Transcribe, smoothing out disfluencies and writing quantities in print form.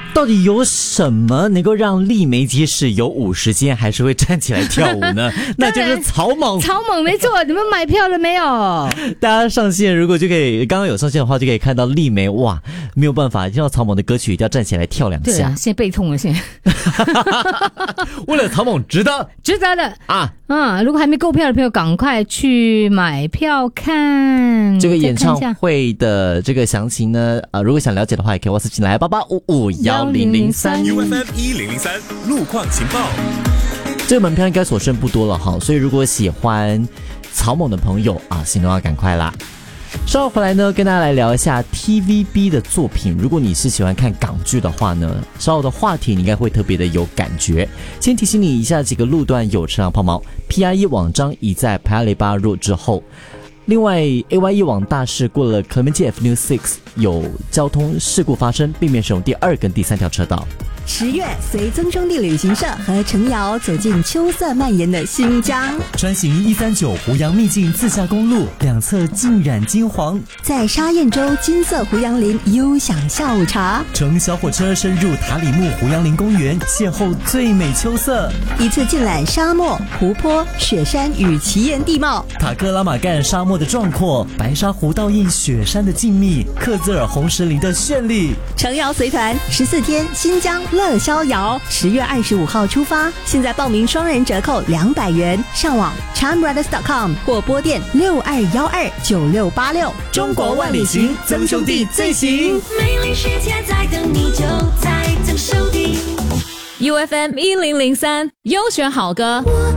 到底有什么能够让丽梅即使有午时间还是会站起来跳舞呢？那就是草蜢。 草蜢没错，你们买票了没有？ 大家上线如果就可以，刚刚有上线的话就可以看到丽梅，哇，没有办法，听到草蜢的歌曲一定要站起来跳两下。 对啊，现在背痛了，现在。 为了草蜢值得的啊！ 如果还没购票的朋友，赶快去买票看这个演唱会的这个详情呢。如果想了解的话，也可以 WhatsApp 进来88551003 UFM 1003路况情报。 这个门票应该所剩不多了哈，所以如果喜欢草蜢的朋友啊，行动要赶快啦。稍后回来呢，跟大家来聊一下 TVB 的作品。如果你是喜欢看港剧的话呢，稍后的话题你应该会特别的有感觉。先提醒你一下几个路段有车辆抛锚 ，PIE 往张已在排亚雷巴路之后。另外 AYE 往大市过了 Clementi Avenue 6有交通事故发生，避免使用第2跟第3条车道。 10月，随曾兄弟旅行社和程瑶走进秋色蔓延的新疆， 专行139湖阳秘境自驾公路，两侧浸染金黄， 在沙堰洲金色胡杨林悠享下午茶， 乘小火车深入塔里木胡杨林公园，邂逅最美秋色， 一次尽览沙漠、湖泊、雪山与奇岩地貌， 塔克拉玛干沙漠的壮阔，白沙湖倒映雪山的静谧，克孜尔红石林的绚丽。 程瑶随团14天新疆乐逍遥，10月25号出发，现在报名双人折扣200元，上网 charmbrothers.com 或拨电62129686。 中国万里行，曾兄弟最行。 美丽世界在等你，就在曾兄弟。 UFM 1003优选好歌。 我